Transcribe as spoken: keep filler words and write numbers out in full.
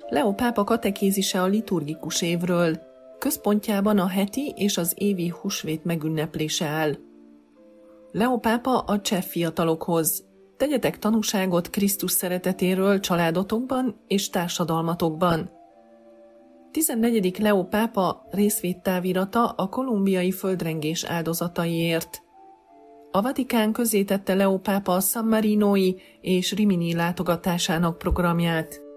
Leó pápa katekézise a liturgikus évről. Központjában a heti és az évi húsvét megünneplése áll. Leó pápa a cseh fiatalokhoz: tegyetek tanúságot Krisztus szeretetéről családotokban és társadalmatokban. tizennegyedik Leó pápa részvédtávirata a kolumbiai földrengés áldozataiért. A Vatikán közzétette Leó pápa San Marinói és Rimini látogatásának programját.